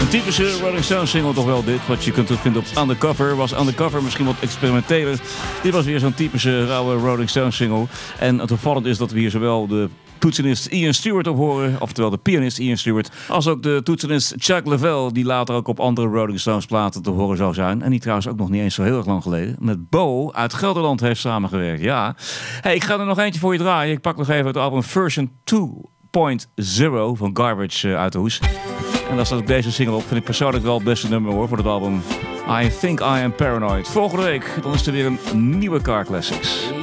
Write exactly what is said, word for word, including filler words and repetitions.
Een typische Rolling Stones single toch wel dit. Wat je kunt vinden op Undercover. Was Undercover misschien wat experimenteler. Dit was weer zo'n typische rauwe Rolling Stones single. En het opvallend is dat we hier zowel de toetsenist Ian Stewart op horen, oftewel de pianist Ian Stewart, als ook de toetsenist Chuck Leavell, die later ook op andere Rolling Stones platen te horen zou zijn. En die trouwens ook nog niet eens zo heel erg lang geleden met Bo uit Gelderland heeft samengewerkt. Ja. Hey, ik ga er nog eentje voor je draaien. Ik pak nog even het album Version twee punt nul van Garbage uh, uit de hoes. En daar staat ook deze single op. Vind ik persoonlijk wel het beste nummer hoor voor het album I Think I Am Paranoid. Volgende week dan is er weer een nieuwe Car Classics.